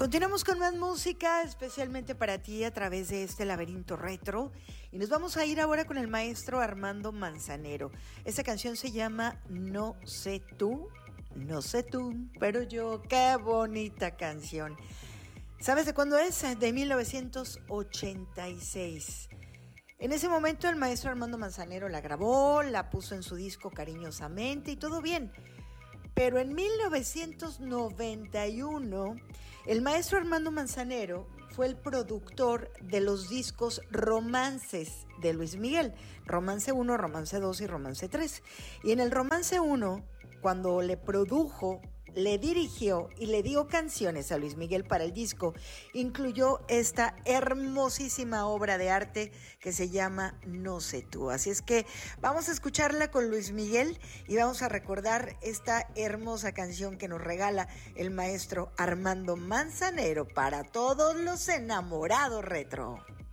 Continuamos con más música, especialmente para ti a través de este laberinto retro. Y nos vamos a ir ahora con el maestro Armando Manzanero. Esta canción se llama No sé tú, no sé tú, pero yo. Qué bonita canción. ¿Sabes de cuándo es? De 1986. En ese momento el maestro Armando Manzanero la grabó, la puso en su disco cariñosamente y todo bien. Pero en 1991, el maestro Armando Manzanero fue el productor de los discos Romances de Luis Miguel. Romance 1, Romance 2 y Romance 3. Y en el Romance 1, cuando le produjo, le dirigió y le dio canciones a Luis Miguel para el disco, incluyó esta hermosísima obra de arte que se llama No sé tú. Así es que vamos a escucharla con Luis Miguel y vamos a recordar esta hermosa canción que nos regala el maestro Armando Manzanero para todos los enamorados retro.